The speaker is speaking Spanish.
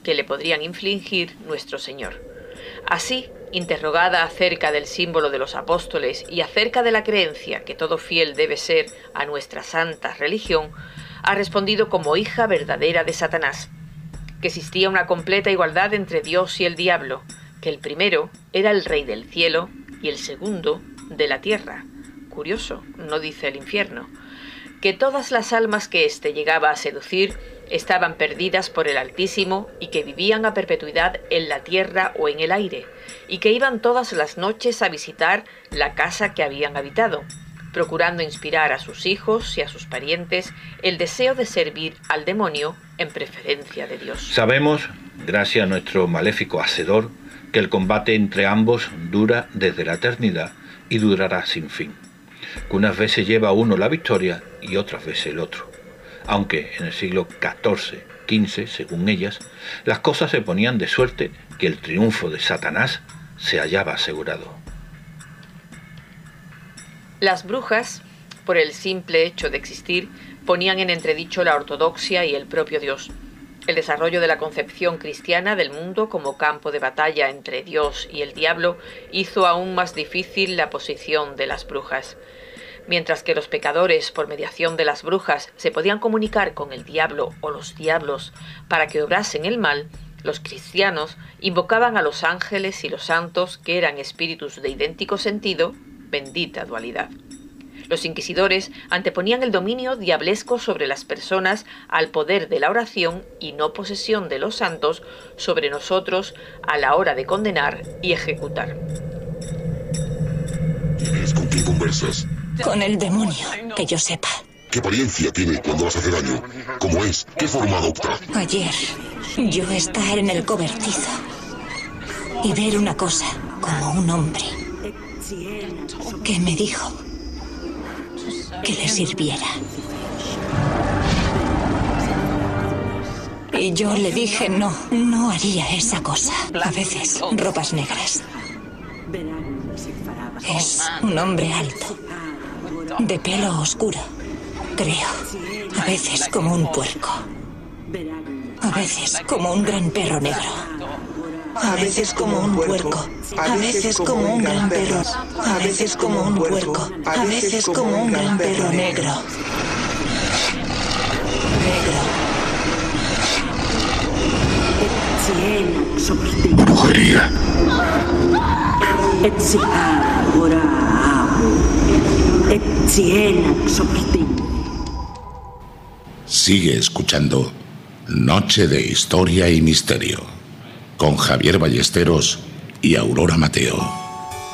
que le podrían infligir nuestro Señor. Así, interrogada acerca del símbolo de los apóstoles y acerca de la creencia que todo fiel debe ser a nuestra santa religión, ha respondido como hija verdadera de Satanás, que existía una completa igualdad entre Dios y el diablo, que el primero era el rey del cielo y el segundo de la tierra. Curioso, no dice el infierno. Que todas las almas que éste llegaba a seducir estaban perdidas por el Altísimo y que vivían a perpetuidad en la tierra o en el aire, y que iban todas las noches a visitar la casa que habían habitado, procurando inspirar a sus hijos y a sus parientes el deseo de servir al demonio en preferencia de Dios. Sabemos, gracias a nuestro maléfico hacedor, que el combate entre ambos dura desde la eternidad y durará sin fin, que unas veces lleva uno la victoria y otras veces el otro, aunque en el siglo XIV, XV, según ellas, las cosas se ponían de suerte que el triunfo de Satanás se hallaba asegurado. Las brujas, por el simple hecho de existir, ponían en entredicho la ortodoxia y el propio Dios. El desarrollo de la concepción cristiana del mundo como campo de batalla entre Dios y el diablo hizo aún más difícil la posición de las brujas. Mientras que los pecadores, por mediación de las brujas, se podían comunicar con el diablo o los diablos para que obrasen el mal, los cristianos invocaban a los ángeles y los santos, que eran espíritus de idéntico sentido, bendita dualidad. Los inquisidores anteponían el dominio diablesco sobre las personas al poder de la oración y no posesión de los santos sobre nosotros a la hora de condenar y ejecutar. ¿Con quién conversas? Con el demonio, que yo sepa. ¿Qué apariencia tiene cuando vas a hacer daño? ¿Cómo es? ¿Qué forma adopta? Ayer, yo estar en el cobertizo y ver una cosa como un hombre que me dijo que le sirviera. Y yo le dije no haría esa cosa. A veces, ropas negras. Es un hombre alto, de pelo oscuro, creo. A veces como un puerco. A veces como un gran perro negro. A veces como un puerco. A veces como un gran perro. A veces como un puerco. A veces como un gran perro negro. Brujería. Sigue escuchando Noche de Historia y Misterio con Javier Ballesteros y Aurora Mateo.